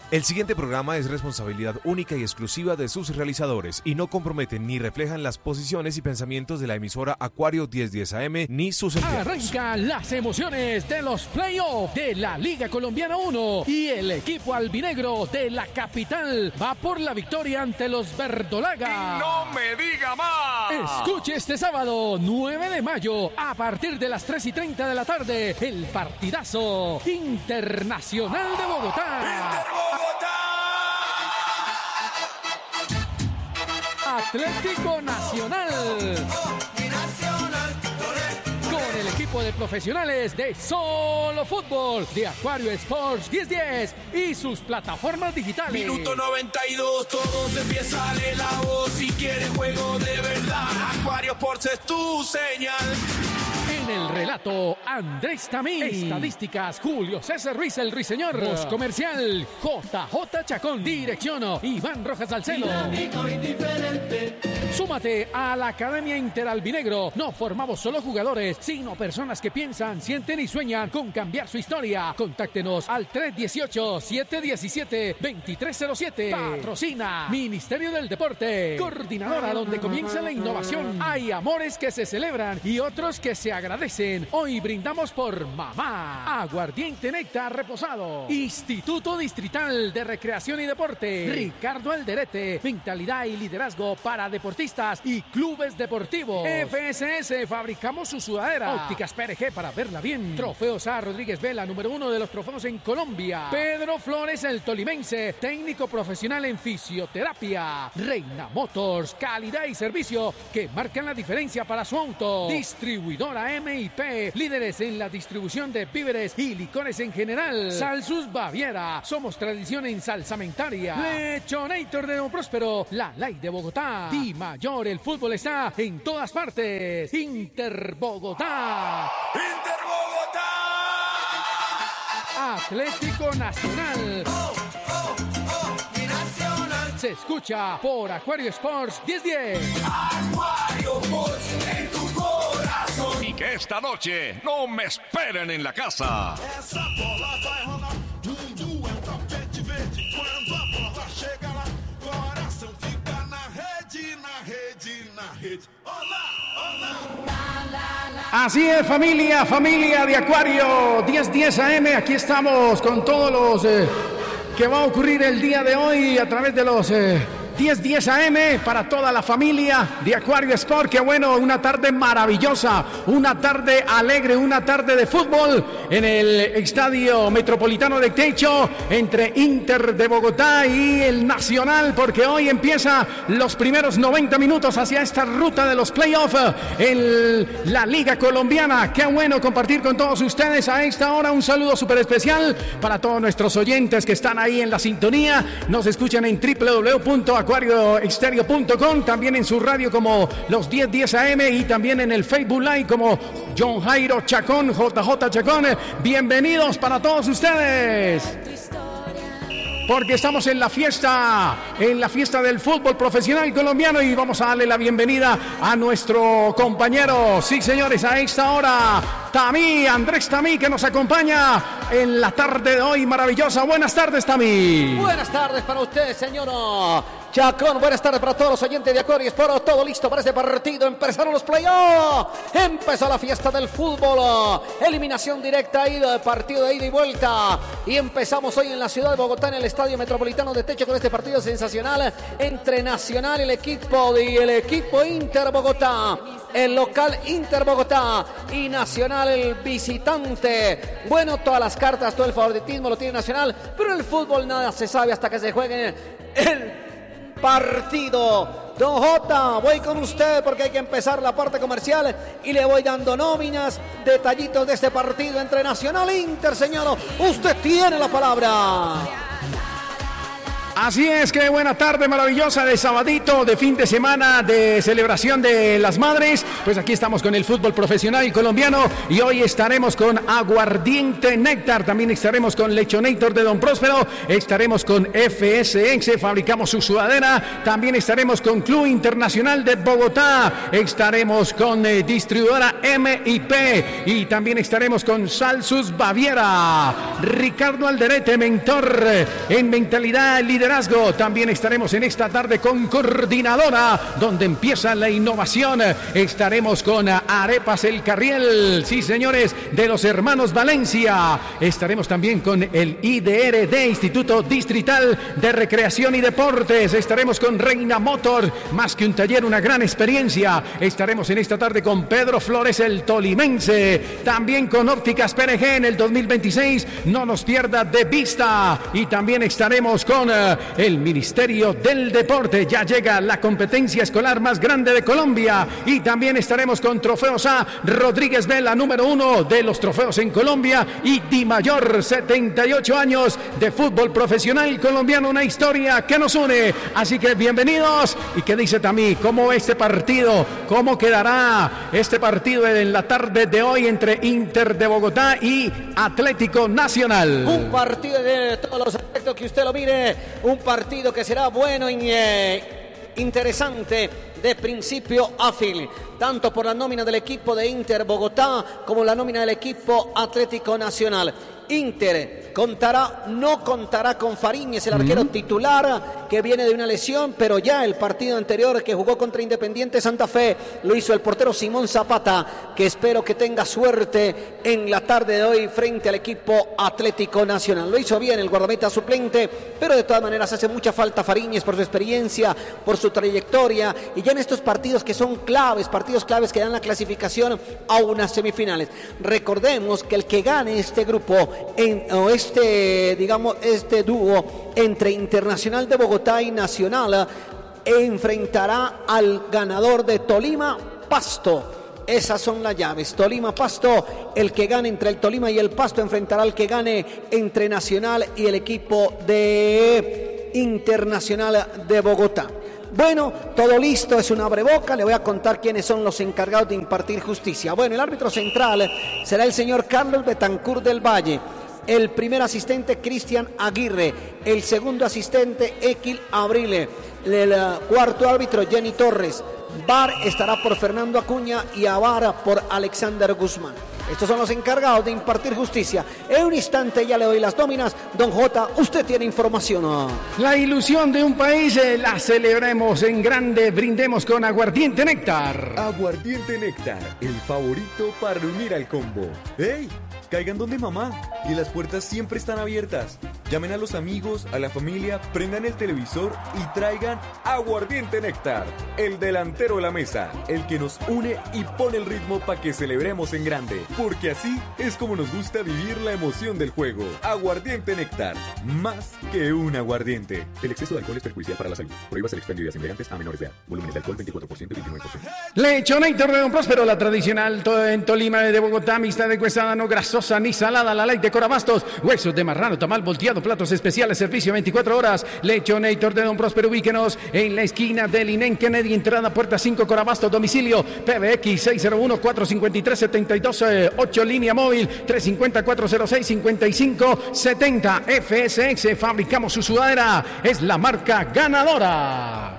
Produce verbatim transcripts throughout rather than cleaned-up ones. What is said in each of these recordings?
El siguiente programa es responsabilidad única y exclusiva de sus realizadores y no comprometen ni reflejan las posiciones y pensamientos de la emisora Acuario diez diez A M ni sus empleados. Arrancan las emociones de los playoffs de la Liga Colombiana uno y el equipo albinegro de la capital va por la victoria ante los verdolaga. ¡Y no me diga más! Escuche este sábado nueve de mayo a partir de las tres y treinta de la tarde el partidazo Internacional de Bogotá. ¡Inter Bogotá! Atlético Nacional. Con el equipo de profesionales de Solo Fútbol, de Acuario Sports diez diez y sus plataformas digitales. Minuto noventa y dos, todos empieza de la voz. Si quieres juego de verdad, Acuario Sports es tu señal. En el relato, Andrés Tamí. Estadísticas, Julio César Ruiz, el Ruiseñor. Voz comercial, J J Chacón. Dirección, Iván Rojas Salcedo. Súmate a la Academia Interalbinegro. No formamos solo jugadores, sino personas que piensan, sienten y sueñan con cambiar su historia. Contáctenos al tres uno ocho, siete uno siete, dos tres cero siete. Patrocina Ministerio del Deporte. Coordinadora donde comienza la innovación. Hay amores que se celebran y otros que se agradecen. Hoy brindamos por Mamá. Aguardiente Néctar Reposado. Instituto Distrital de Recreación y Deporte. Ricardo Alderete. Mentalidad y liderazgo para deportistas y clubes deportivos. F S S. Fabricamos su sudadera. Ópticas P R G para verla bien. Trofeos A. Rodríguez Vela, número uno de los trofeos en Colombia. Pedro Flores, el tolimense. Técnico profesional en fisioterapia. Reina Motors. Calidad y servicio que marcan la diferencia para su auto. Distribuidora M I P, líderes en la distribución de víveres y licores en general. Salsus Baviera, somos tradición en salsamentaria. Lechonator de Don Próspero, la Ley de Bogotá. Di Mayor, el fútbol está en todas partes. Inter Bogotá. ¡Inter Bogotá! Atlético Nacional. ¡Oh, oh, oh! ¡Mi Nacional! Se escucha por Acuario Sports diez diez. Acuario Sports en tu corazón. Y que esta noche no me esperen en la casa. Essa bola vai rolar. Mundo é um tapete verde. Quando a bola chega lá, coração fica na rede, na rede, na rede. Olá, olá. Así es, familia, familia de Acuario diez diez A M. Aquí estamos con todos los eh, que va a ocurrir el día de hoy a través de los eh, diez diez A M para toda la familia de Acuario Sport. Qué bueno, una tarde maravillosa, una tarde alegre, una tarde de fútbol en el Estadio Metropolitano de Techo entre Inter de Bogotá y el Nacional, porque hoy empieza los primeros noventa minutos hacia esta ruta de los playoffs en la Liga Colombiana. Qué bueno compartir con todos ustedes a esta hora. Un saludo súper especial para todos nuestros oyentes que están ahí en la sintonía. Nos escuchan en doble u doble u doble u punto acuario exterior punto com, también en su radio como los diez diez A M y también en el Facebook Live como John Jairo Chacón, J J Chacón. Bienvenidos para todos ustedes, porque estamos en la fiesta, en la fiesta del fútbol profesional colombiano y vamos a darle la bienvenida a nuestro compañero, sí señores, a esta hora, Tamí, Andrés Tamí, que nos acompaña en la tarde de hoy maravillosa. Buenas tardes, Tamí. Buenas tardes para usted, señor Chacón. Buenas tardes para todos los oyentes de Acuario Sport. Todo listo para este partido. Empezaron los playoffs. Empezó la fiesta del fútbol. Eliminación directa, ida, partido de ida y vuelta. Y empezamos hoy en la ciudad de Bogotá, en el Estadio Metropolitano de Techo, con este partido sensacional entre Nacional, el equipo y el equipo Inter Bogotá. El local Inter Bogotá y Nacional el visitante. Bueno, todas las cartas, todo el favoritismo lo tiene Nacional, pero en el fútbol nada se sabe hasta que se juegue el partido. Don Jota, voy con usted porque hay que empezar la parte comercial y le voy dando nóminas, detallitos de este partido entre Nacional e Inter, señor. Usted tiene la palabra. Así es, que buena tarde maravillosa de sabadito, de fin de semana, de celebración de las madres. Pues aquí estamos con el fútbol profesional colombiano y hoy estaremos con Aguardiente Néctar, también estaremos con Lechonator de Don Próspero, estaremos con F S X, fabricamos su sudadera, también estaremos con Club Internacional de Bogotá, estaremos con eh, distribuidora M I P y también estaremos con Salsus Baviera. Ricardo Alderete, mentor en mentalidad líder. También estaremos en esta tarde con Coordinadora, donde empieza la innovación. Estaremos con Arepas El Carriel, sí señores, de los hermanos Valencia. Estaremos también con el I D R D, Instituto Distrital de Recreación y Deportes. Estaremos con Reina Motor, más que un taller, una gran experiencia. Estaremos en esta tarde con Pedro Flores, el tolimense. También con Ópticas P R G en el dos mil veintiséis, no nos pierda de vista. Y también estaremos con uh, el Ministerio del Deporte. Ya llega la competencia escolar más grande de Colombia y también estaremos con Trofeos A Rodríguez Vela, número uno de los trofeos en Colombia, y Di Mayor, setenta y ocho años de fútbol profesional colombiano, una historia que nos une. Así que bienvenidos. ¿Y qué dice Tamí? ¿Cómo este partido? ¿Cómo quedará este partido en la tarde de hoy entre Inter de Bogotá y Atlético Nacional? Un partido de todos los aspectos que usted lo mire, un partido que será bueno y eh, interesante de principio a fin, tanto por la nómina del equipo de Inter Bogotá como la nómina del equipo Atlético Nacional. Inter contará, no contará con Fariñez, el arquero mm. titular, que viene de una lesión, pero ya el partido anterior que jugó contra Independiente Santa Fe lo hizo el portero Simón Zapata, que espero que tenga suerte en la tarde de hoy frente al equipo Atlético Nacional. Lo hizo bien el guardameta suplente, pero de todas maneras hace mucha falta Fariñez por su experiencia, por su trayectoria, y ya en estos partidos que son claves, partidos claves que dan la clasificación a unas semifinales. Recordemos que el que gane este grupo, en, o este, digamos, este dúo entre Internacional de Bogotá y Nacional, enfrentará al ganador de Tolima Pasto. Esas son las llaves. Tolima Pasto, el que gane entre el Tolima y el Pasto enfrentará al que gane entre Nacional y el equipo de Internacional de Bogotá. Bueno, todo listo, es un abreboca. Le voy a contar quiénes son los encargados de impartir justicia. Bueno, el árbitro central será el señor Carlos Betancur del Valle. El primer asistente, Cristian Aguirre. El segundo asistente, Equil Abrile. El cuarto árbitro, Jenny Torres. V A R estará por Fernando Acuña y A V A R por Alexander Guzmán. Estos son los encargados de impartir justicia. En un instante ya le doy las nóminas. Don Jota, usted tiene información. La ilusión de un país eh, la celebremos en grande. Brindemos con Aguardiente Néctar. Aguardiente Néctar, el favorito para unir al combo. ¡Ey! Caigan donde mamá, y las puertas siempre están abiertas. Llamen a los amigos, a la familia, prendan el televisor y traigan Aguardiente Néctar, el delantero de la mesa, el que nos une y pone el ritmo para que celebremos en grande. Porque así es como nos gusta vivir la emoción del juego. Aguardiente Néctar, más que un aguardiente. El exceso de alcohol es perjudicial para la salud. Prohíbas el expendio de embriagantes a menores de edad. Volúmenes de alcohol veinticuatro por ciento y veintinueve por ciento. Lechonator de Don Próspero, la tradicional en Tolima de Bogotá, mixta de cuestada, no grasosa ni salada, la light de Corabastos, huesos de marrano, tamal volteado, platos especiales, servicio veinticuatro horas. Lechonator de Don Próspero, ubíquenos en la esquina del Inén Kennedy, entrada puerta cinco, Corabastos, domicilio P B X seis cero uno, cuatro cinco tres, siete dos ocho, línea móvil tres cinco cero, cuatro cero seis, cinco cinco siete cero. F S X, fabricamos su sudadera, es la marca ganadora.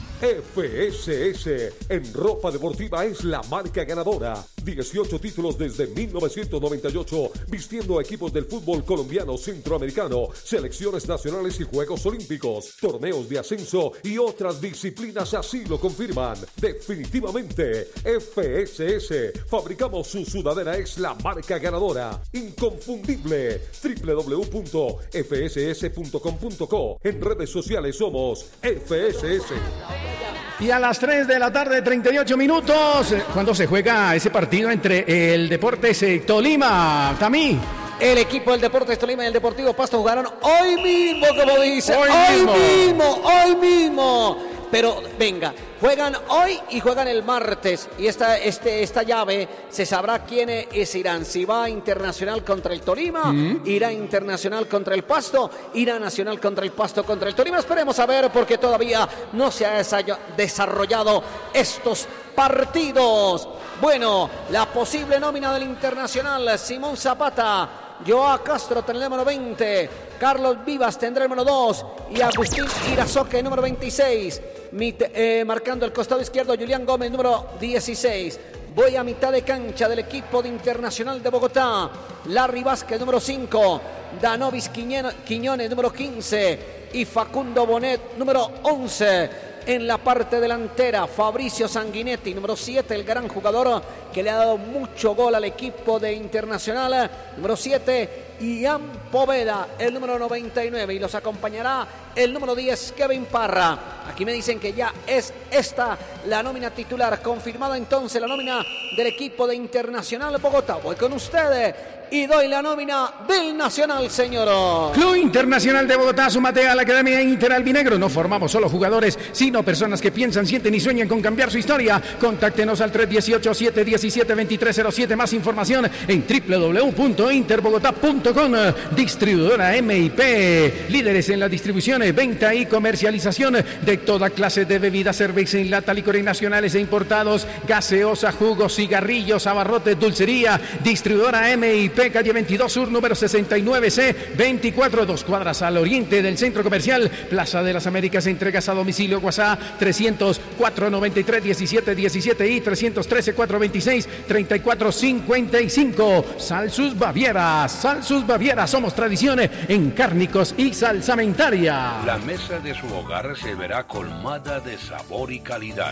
F S S en ropa deportiva es la marca ganadora. dieciocho títulos desde mil novecientos noventa y ocho, vistiendo a equipos del fútbol colombiano, centroamericano, selecciones nacionales y Juegos Olímpicos, torneos de ascenso y otras disciplinas así lo confirman. Definitivamente, F S S, fabricamos su sudadera, es la marca ganadora. Inconfundible. doble u doble u doble u punto f s s punto com punto co. En redes sociales somos F S S. Y a las tres de la tarde, treinta y ocho minutos, cuando se juega ese partido entre el Deportes Tolima, Tamí. El equipo del Deportes Tolima y el Deportivo Pasto jugaron hoy mismo, como dice. Hoy, hoy mismo. mismo, hoy mismo. pero venga, juegan hoy y juegan el martes. Y esta, este, esta llave se sabrá quiénes irán. Si va Internacional contra el Tolima, ¿Mm? irá Internacional contra el Pasto, irá Nacional contra el Pasto contra el Tolima. Esperemos a ver, porque todavía no se ha desarrollado estos partidos. Bueno, la posible nómina del Internacional: Simón Zapata, Joao Castro tendrá el número veinte, Carlos Vivas tendrá el número dos y Agustín Irazoque, número veintiséis. Mit, eh, marcando el costado izquierdo, Julián Gómez, número dieciséis. Voy a mitad de cancha del equipo de Internacional de Bogotá: Larry Vázquez, número cinco, Danovis Quiñones, número quince, y Facundo Bonet, número once. En la parte delantera, Fabricio Sanguinetti, número siete, el gran jugador que le ha dado mucho gol al equipo de Internacional, número siete, Ian Poveda, el número noventa y nueve, y los acompañará el número diez, Kevin Parra. Aquí me dicen que ya es esta la nómina titular. Confirmada entonces la nómina del equipo de Internacional Bogotá. Voy con ustedes y doy la nómina del Nacional, señor. Club Internacional de Bogotá, súmate a la Academia Inter Albinegro. No formamos solo jugadores, sino personas que piensan, sienten y sueñan con cambiar su historia. Contáctenos al tres uno ocho, siete uno siete, dos tres cero siete. Más información en doble u doble u doble u punto interbogotá punto com. Distribuidora M I P, líderes en la distribución, venta y comercialización de toda clase de bebidas, cerveza en lata, licores nacionales e importados, gaseosa, jugos, cigarrillos, abarrotes, dulcería. Distribuidora M I P, calle veintidós Sur, número sesenta y nueve C veinticuatro, dos cuadras al oriente del Centro Comercial Plaza de las Américas. Entregas a domicilio. WhatsApp trescientos cuatro noventa y tres diecisiete diecisiete y trescientos trece cuatrocientos veintiséis treinta y cuatro cincuenta y cinco. Salsus Baviera, Salsus Baviera, somos tradiciones en cárnicos y salsamentaria. La mesa de su hogar se verá colmada de sabor y calidad.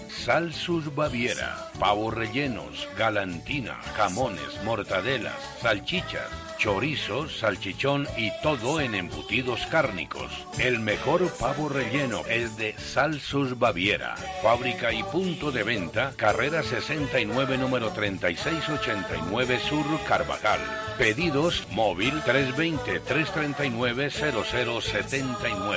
Salsus Baviera, pavos rellenos, galantina, jamones, mortadelas, salchichas, chorizos, salchichón y todo en embutidos cárnicos. El mejor pavo relleno es de Salsus Baviera. Fábrica y punto de venta, carrera sesenta y nueve, número treinta y seis ochenta y nueve Sur, Carvajal. Pedidos móvil tres dos cero, tres tres nueve, cero cero siete nueve.